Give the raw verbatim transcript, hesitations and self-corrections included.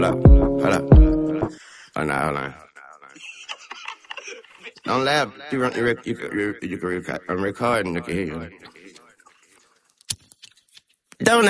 Hold up. Hold up. Oh, no, hold on. Don't laugh. You, rec- you, rec- you, you, you, you, I'm recording. You can hear you. Don't